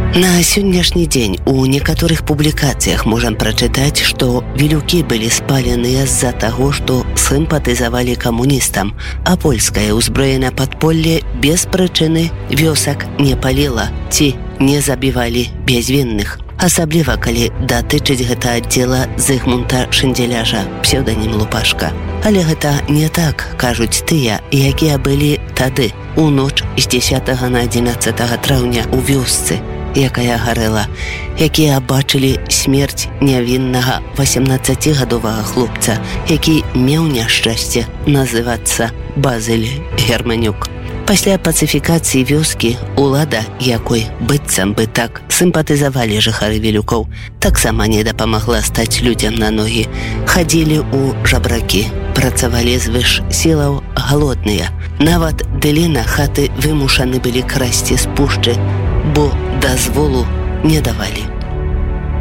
На сённяшні дзень у некаторых публікацыях можам прачытаць, што вілюкі былі спаленыя з-за таго, што сімпатызавалі камуністам, а польскае ўзброенае падполле без прычыны вёсак не паліла ці не забівалі бязвінных. Асабліва, калі датычыць гэта аддзела Зыгмунта Шынделяжа, псеўданім Лупашка. Але гэта не так, кажуць тыя, якія былі тады, у ноч з 10 на 11 траўня ў вёсцы, якая гарэла, якія бачылі смерць нявіннага 18гадовага хлопца, які меў няшчасце называцца Базыль Германюк. Пасля пацыфікацыі вёскі улада, якой быццам бы так сімпатызавалі жыхары Вілюкоў, таксама не дапамагла стаць людзям на ногі. Хадзілі ў жабракі, працавалі звыш сілаў галодныя. Нават дэліна хаты вымушаны былі красці з пушчы, бо дазволу не давалі.